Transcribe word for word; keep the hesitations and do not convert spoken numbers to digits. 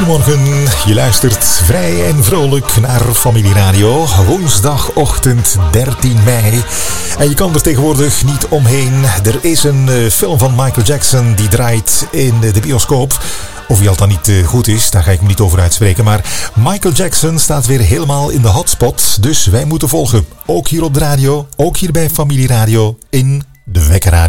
Goedemorgen, je luistert vrij en vrolijk naar Familie Radio. Woensdagochtend dertien mei. En je kan er tegenwoordig niet omheen. Er is een uh, film van Michael Jackson die draait in de bioscoop. Of die al dan niet uh, goed is, daar ga ik me niet over uitspreken. Maar Michael Jackson staat weer helemaal in de hotspot. Dus wij moeten volgen. Ook hier op de radio, ook hier bij Familie Radio in de Wekker Radio.